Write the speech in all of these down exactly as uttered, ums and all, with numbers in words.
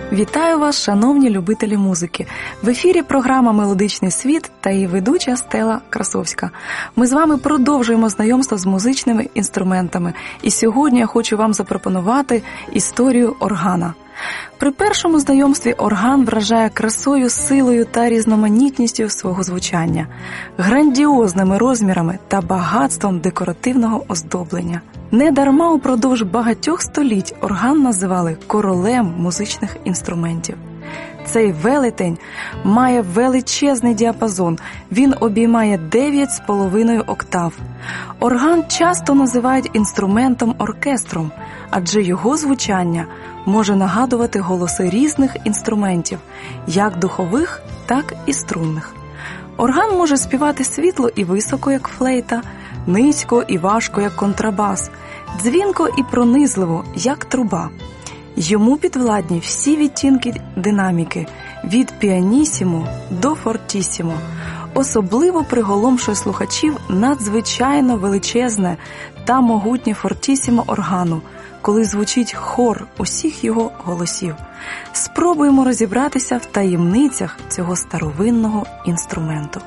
Вітаю вас, шановні любителі музики! В ефірі програма «Мелодичний світ» та її ведуча Стела Красовська. Ми з вами продовжуємо знайомство з музичними інструментами. І сьогодні я хочу вам запропонувати історію органа. При першому знайомстві орган вражає красою, силою та різноманітністю свого звучання, грандіозними розмірами та багатством декоративного оздоблення. Недарма упродовж багатьох століть орган називали королем музичних інструментів. Цей велетень має величезний діапазон, він обіймає дев'ять з половиною октав. Орган часто називають інструментом-оркестром, адже його звучання може нагадувати голоси різних інструментів, як духових, так і струнних. Орган може співати світло і високо, як флейта, низько і важко, як контрабас, дзвінко і пронизливо, як труба. Йому підвладні всі відтінки динаміки, від піанісімо до фортісімо. Особливо приголомшує слухачів надзвичайно величезне та могутнє фортісімо органу, коли звучить хор усіх його голосів. Спробуємо розібратися в таємницях цього старовинного інструменту.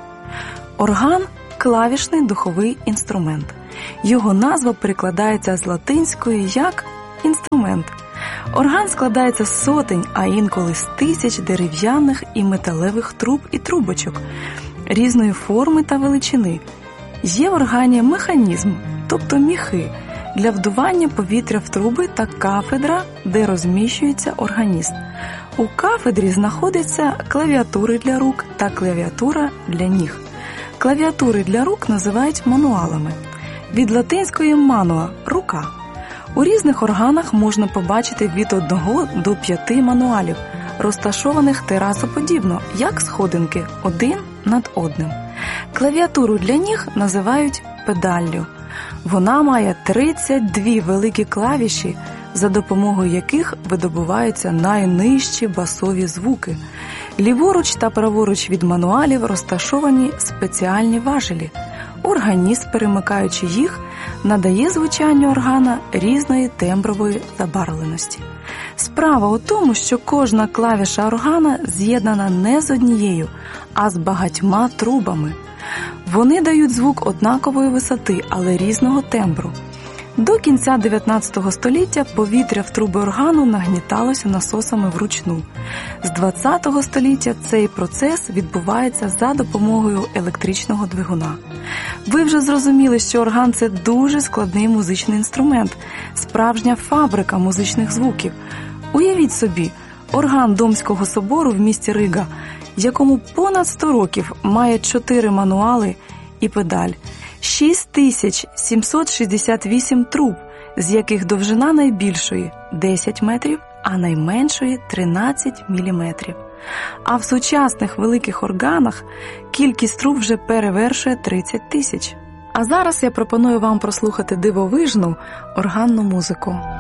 Орган – клавішний духовий інструмент. Його назва перекладається з латинської як «інструмент». Орган складається з сотень, а інколи з тисяч дерев'яних і металевих труб і трубочок різної форми та величини. Є в органі механізм, тобто міхи, для вдування повітря в труби та кафедра, де розміщується органіст. У кафедрі знаходяться клавіатури для рук та клавіатура для ніг. Клавіатури для рук називають мануалами. Від латинської «мануа» – рука. У різних органах можна побачити від одного до п'яти мануалів, розташованих терасоподібно, як сходинки, один над одним. Клавіатуру для ніг називають педаллю. Вона має тридцять дві великі клавіші, за допомогою яких видобуваються найнижчі басові звуки. Ліворуч та праворуч від мануалів розташовані спеціальні важелі. Органіст, перемикаючи їх, надає звучанню органа різної тембрової забарвленості. Справа у тому, що кожна клавіша органа з'єднана не з однією, а з багатьма трубами. Вони дають звук однакової висоти, але різного тембру. До кінця дев'ятнадцятого століття повітря в труби органу нагніталося насосами вручну. З двадцятого століття цей процес відбувається за допомогою електричного двигуна. Ви вже зрозуміли, що орган – це дуже складний музичний інструмент, справжня фабрика музичних звуків. Уявіть собі, орган Домського собору в місті Рига, якому понад сто років, має чотири мануали і педаль, шість тисяч сімсот шістдесят вісім труб, з яких довжина найбільшої – десять метрів, а найменшої – тринадцять міліметрів. А в сучасних великих органах кількість труб вже перевершує тридцять тисяч. А зараз я пропоную вам прослухати дивовижну органну музику.